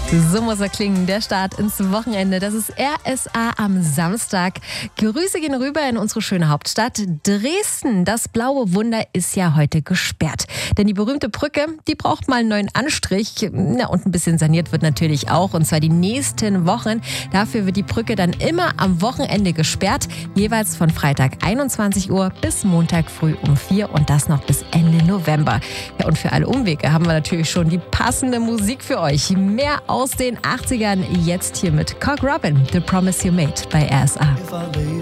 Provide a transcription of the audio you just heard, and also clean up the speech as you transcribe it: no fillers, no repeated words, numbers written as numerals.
So muss er klingen, der Start ins Wochenende. Das ist RSA am Samstag. Grüße gehen rüber in unsere schöne Hauptstadt Dresden. Das blaue Wunder ist ja heute gesperrt. Denn die berühmte Brücke, die braucht mal einen neuen Anstrich. Na, und ein bisschen saniert wird natürlich auch. Und zwar die nächsten Wochen. Dafür wird die Brücke dann immer am Wochenende gesperrt. Jeweils von Freitag 21 Uhr bis Montag früh um 4. Und das noch bis Ende November. Ja, und für alle Umwege haben wir natürlich schon die passende Musik für euch. Mehr aus den 80ern jetzt hier mit Cock Robin, The Promise You Made bei RSA.